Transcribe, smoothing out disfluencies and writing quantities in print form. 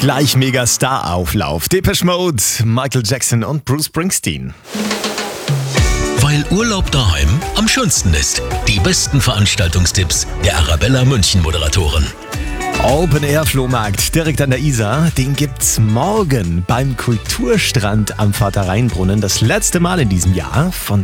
Gleich Megastar-Auflauf. Depeche Mode, Michael Jackson und Bruce Springsteen. Weil Urlaub daheim am schönsten ist. Die besten Veranstaltungstipps der Arabella München Moderatoren. Open-Air-Flohmarkt direkt an der Isar, den gibt's morgen beim Kulturstrand am Vater-Rhein-Brunnen. Das letzte Mal in diesem Jahr. Von